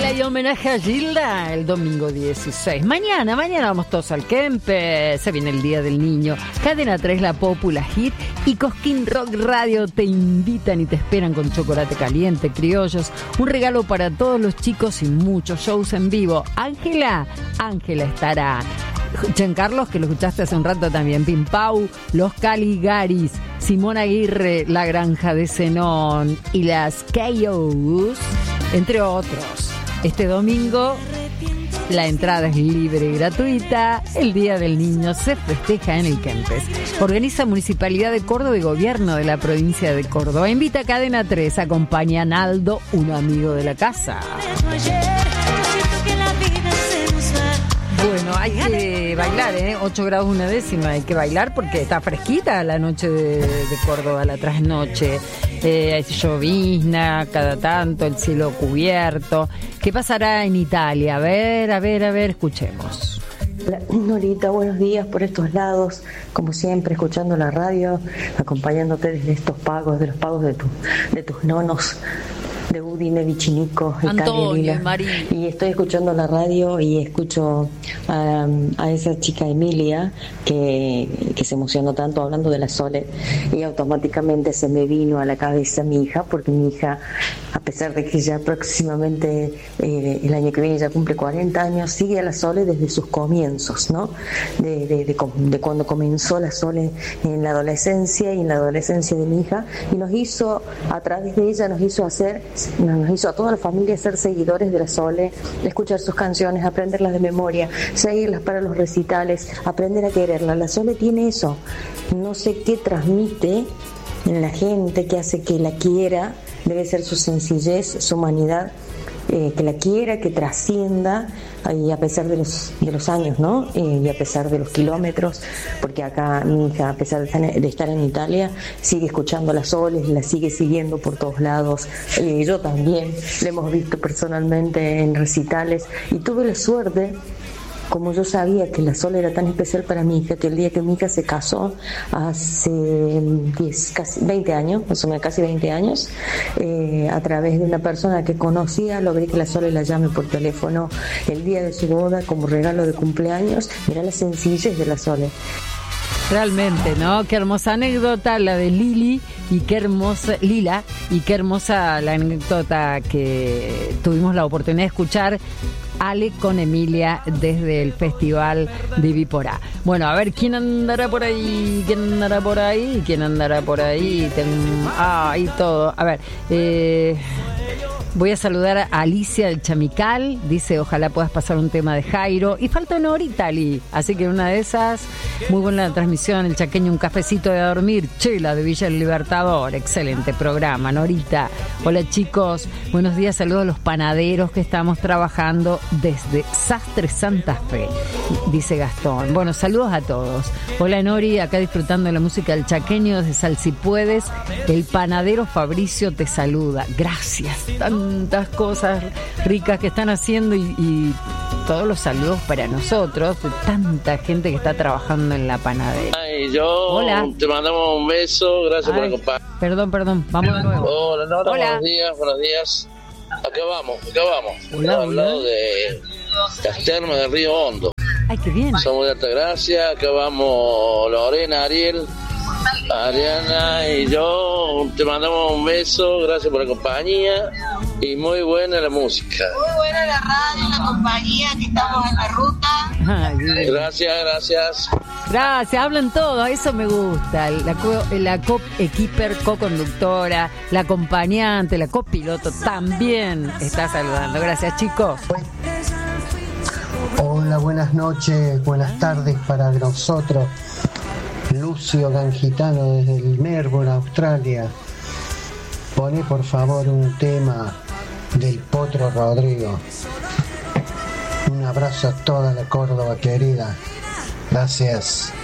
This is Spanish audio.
hay homenaje a Gilda el domingo 16. Mañana vamos todos al Kempe. Se viene el Día del Niño. Cadena 3, La Popular Hit y Cosquín Rock Radio te invitan y te esperan con chocolate caliente, criollos, un regalo para todos los chicos y muchos shows en vivo. Ángela estará. Giancarlos, que lo escuchaste hace un rato también, Pimpau, Los Caligaris, Simón Aguirre, La Granja de Zenón y las Chaos, entre otros. Este domingo la entrada es libre y gratuita. El Día del Niño se festeja en el Kempes. Organiza Municipalidad de Córdoba y Gobierno de la provincia de Córdoba. Invita a Cadena 3, acompaña a Naldo, un amigo de la casa. Bueno, hay que bailar, 8 grados 1/10, hay que bailar porque está fresquita la noche de Córdoba, la trasnoche. Hay llovizna cada tanto, el cielo cubierto. ¿Qué pasará en Italia? A ver, escuchemos. Hola, Norita, buenos días por estos lados, como siempre, escuchando la radio, acompañándote desde estos pagos, de los pagos de tus nonos, de Udine, Vicinico, Antonio y María. Y estoy escuchando la radio y escucho a esa chica Emilia que se emocionó tanto hablando de la Sole, y automáticamente se me vino a la cabeza mi hija, porque mi hija, a pesar de que ya próximamente el año que viene ya cumple 40 años, sigue a la Sole desde sus comienzos, ¿no? De cuando comenzó la Sole en la adolescencia y en la adolescencia de mi hija, y nos hizo, a través de ella, nos hizo a toda la familia ser seguidores de la Sole, escuchar sus canciones, aprenderlas de memoria, seguirlas para los recitales, aprender a quererla. La Sole tiene eso, no sé qué transmite en la gente que hace que la quiera. Debe ser su sencillez, su humanidad, que la quiera, que trascienda, y a pesar de los años, ¿no? Y a pesar de los kilómetros, porque acá mi hija, a pesar de estar en Italia, sigue escuchando las Soles, la sigue siguiendo por todos lados. Yo también la hemos visto personalmente en recitales, y tuve la suerte, como yo sabía que la Sol era tan especial para mi hija, que el día que mi hija se casó, hace 20 años, más o menos casi 20 años, a través de una persona que conocía, logré que la Sol la llame por teléfono el día de su boda como regalo de cumpleaños. Mirá la sencillez de la Sol. Realmente, ¿no? Qué hermosa anécdota la de Lila, y qué hermosa la anécdota que tuvimos la oportunidad de escuchar Ale con Emilia desde el Festival de Viporá. Bueno, a ver, ¿quién andará por ahí? Ahí todo. A ver, voy a saludar a Alicia del Chamical. Dice, ojalá puedas pasar un tema de Jairo. Y falta una horita, Ali. Así que una de esas, muy buena la transmisión. El chaqueño, un cafecito de dormir. Chela de Villa El Libertador. Excelente programa, Norita. Hola, chicos. Buenos días. Saludos a los panaderos que estamos trabajando desde Sastre Santa Fe, dice Gastón. Bueno, saludos a todos. Hola, Nori. Acá disfrutando de la música del chaqueño desde Sal Si Puedes. El panadero Fabricio te saluda. Gracias. Tantas cosas ricas que están haciendo y todos los saludos para nosotros, de tanta gente que está trabajando en la panadería. Hola. Te mandamos un beso, gracias por acompañar. Perdón, vamos de nuevo. Hola, Nora, buenos días. Acá vamos. Hola. Al lado de las termas del Río Hondo. Ay, qué bien. Somos de Altagracia, acá vamos Lorena, Ariel, Ariana y yo. Te mandamos un beso, gracias por la compañía y muy buena la música. Muy buena la radio, la compañía, que estamos en la ruta. Ay, Gracias. Gracias, hablan todo, eso me gusta. La co-equiper, co-conductora, la acompañante, la copiloto también está saludando. Gracias, chicos. Hola, buenas noches, buenas tardes para nosotros. Lucio Gangitano desde el Melbourne, Australia. Pone por favor un tema del Potro Rodrigo. Un abrazo a toda la Córdoba querida. Gracias.